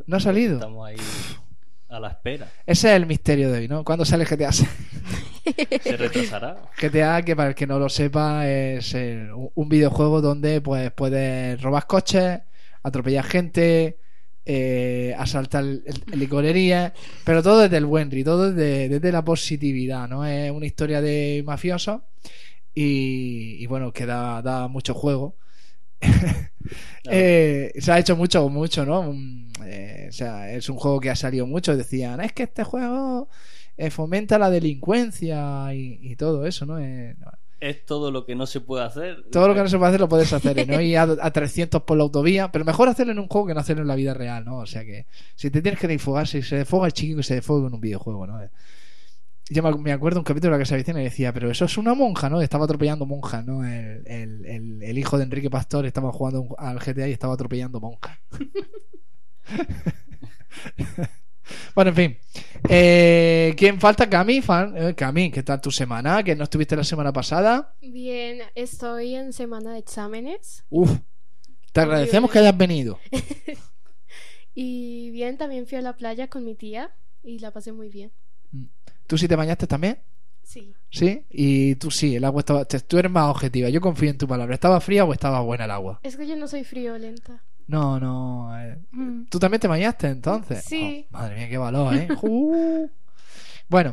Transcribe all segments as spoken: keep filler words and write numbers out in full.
¿No ha salido? Estamos ahí a la espera. Ese es el misterio de hoy, ¿no? ¿Cuándo sale G T A seis? ¿Se retrasará? G T A, que para el que no lo sepa, es eh, un videojuego donde pues puedes robar coches, atropellar gente, eh, asaltar el- el- licorerías, pero todo desde el buen ri, todo desde, desde la positividad, ¿no? Es una historia de mafiosos y, y bueno, que da, da mucho juego. Eh, se ha hecho mucho, mucho, ¿no? Un- eh, o sea, es un juego que ha salido mucho. Decían, es que este juego eh, fomenta la delincuencia y, y todo eso, ¿no? Eh, no. Es todo lo que no se puede hacer. Todo lo que no se puede hacer lo puedes hacer, ¿no? Y a, a trescientos por la autovía, pero mejor hacerlo en un juego que no hacerlo en la vida real, ¿no? O sea que si te tienes que desfogar, si se desfoga el chico, que se desfogue en un videojuego, ¿no? Yo me me acuerdo un capítulo de la Casa Vicena y decía, pero eso es una monja, ¿no? Estaba atropellando monjas, ¿no? El, el, el, el hijo de Enrique Pastor estaba jugando un- al G T A y estaba atropellando monjas. Bueno, en fin. Eh, ¿Quién falta? Cami, fan. Eh, Cami, ¿qué tal tu semana? ¿Que no estuviste la semana pasada? Bien, estoy en semana de exámenes. Uf, te agradecemos que hayas venido. Y bien, también fui a la playa con mi tía y la pasé muy bien. ¿Tú sí te bañaste también? Sí. ¿Sí? Y tú sí, el agua estaba... te- Tú eres más objetiva, yo confío en tu palabra. ¿Estaba fría o estaba buena el agua? Es que yo no soy friolenta. No, no... eh, Mm. ¿Tú también te bañaste entonces? Sí. Oh, madre mía, qué valor, ¿eh? Uh. Bueno,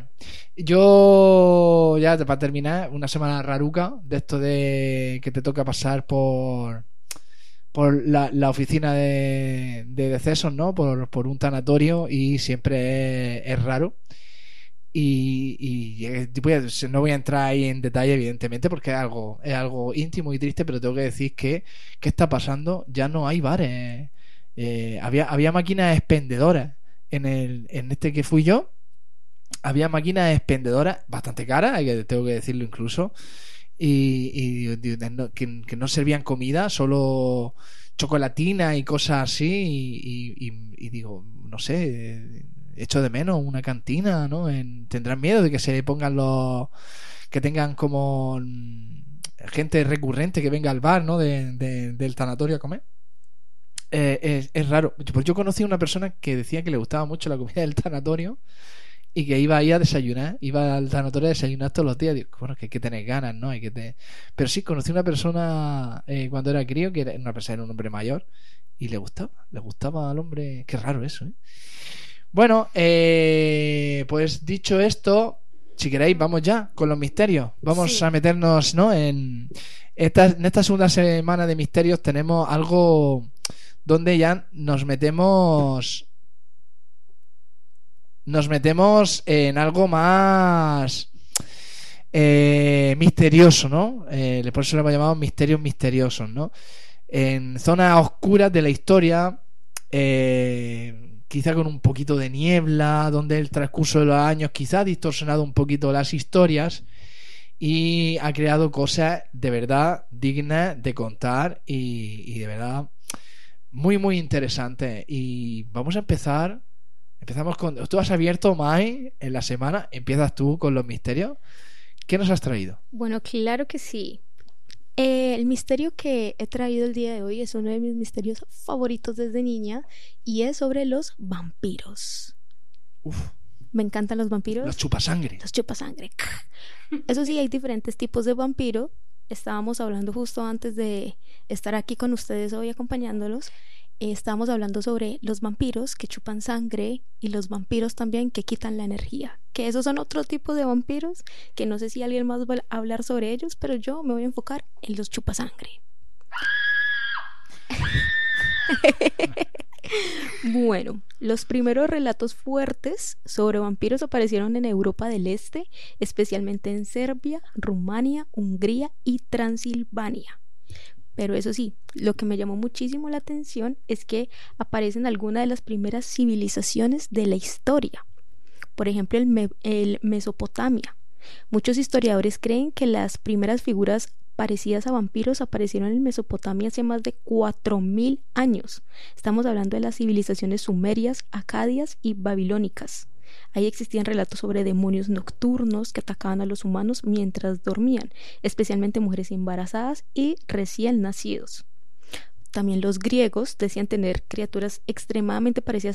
yo ya para terminar, una semana raruca de esto de que te toca pasar por por la, la oficina de, de decesos, ¿no? Por, por un tanatorio y siempre es, es raro. Y, y eh, voy a- no voy a entrar ahí en detalle, evidentemente, porque es algo, es algo íntimo y triste, pero tengo que decir que ¿qué está pasando? Ya no hay bares. Eh, había, había máquinas expendedoras en el, en este que fui yo. Había máquinas expendedoras bastante caras, hay que- tengo que decirlo incluso. Y, y de- de- no- que, que no servían comida, solo chocolatina y cosas así. Y, y- y digo, no sé, eh, echo de menos una cantina, ¿no? En- tendrán miedo de que se pongan los. Que tengan como mm, gente recurrente que venga al bar, ¿no? De- de- del tanatorio a comer. Eh, es, es raro. Pues yo conocí a una persona que decía que le gustaba mucho la comida del tanatorio y que iba ahí a desayunar, iba al tanatorio a desayunar todos los días. Digo, bueno, que hay que tener ganas, ¿no? Hay que te... Pero sí, conocí una persona eh, cuando era crío, que era una persona, era un hombre mayor, y le gustaba, le gustaba al hombre. Qué raro eso, ¿eh? Bueno, eh, pues dicho esto, si queréis, vamos ya con los misterios. Vamos Sí. a meternos, ¿no? En esta, en esta segunda semana de misterios tenemos algo donde ya nos metemos nos metemos en algo más eh, misterioso, ¿no? Eh, por eso lo hemos llamado misterios misteriosos, ¿no? En zonas oscuras de la historia, eh, quizá con un poquito de niebla, donde el transcurso de los años quizá ha distorsionado un poquito las historias y ha creado cosas de verdad dignas de contar y, y de verdad muy muy interesantes. Y vamos a empezar. Empezamos con. Tú has abierto, Mai, en la semana. Empiezas tú con los misterios. ¿Qué nos has traído? Bueno, claro que sí. Eh, el misterio que he traído el día de hoy es uno de mis misterios favoritos desde niña y es sobre los vampiros. Uf, Me encantan los vampiros. los chupasangre. Los chupasangre. Eso sí, hay diferentes tipos de vampiro. Estábamos hablando justo antes de estar aquí con ustedes hoy acompañándolos. Eh, estábamos hablando sobre los vampiros que chupan sangre y los vampiros también que quitan la energía. Que esos son otro tipo de vampiros que no sé si alguien más va a hablar sobre ellos, pero yo me voy a enfocar en los chupasangre. Bueno, los primeros relatos fuertes sobre vampiros aparecieron en Europa del Este, especialmente en Serbia, Rumania, Hungría y Transilvania. Pero eso sí, lo que me llamó muchísimo la atención es que aparecen algunas de las primeras civilizaciones de la historia. Por ejemplo, el, Me- el Mesopotamia. Muchos historiadores creen que las primeras figuras parecidas a vampiros aparecieron en Mesopotamia hace más de cuatro mil años. Estamos hablando de las civilizaciones sumerias, acadias y babilónicas. Ahí existían relatos sobre demonios nocturnos que atacaban a los humanos mientras dormían, especialmente mujeres embarazadas y recién nacidos. También los griegos decían tener criaturas extremadamente parecidas